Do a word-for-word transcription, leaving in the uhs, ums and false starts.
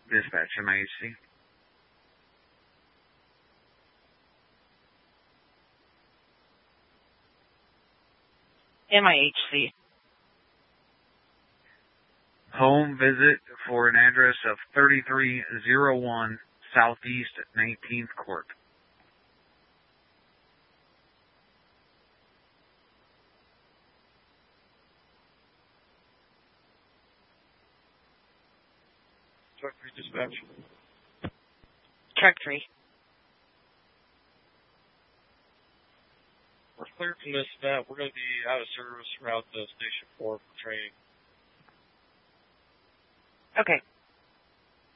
Dispatch, M I H C. M I H C. Home visit for an address of thirty-three oh one Southeast nineteenth Court. Truck three dispatch. Truck three. We're cleared from this event. We're going to be out of service route to Station four for training. Okay.